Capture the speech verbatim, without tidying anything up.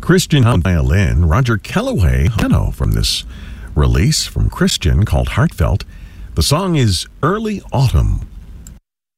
Christian on violin, Roger Kellaway piano from this release from Christian called Heartfelt. The song is Early Autumn.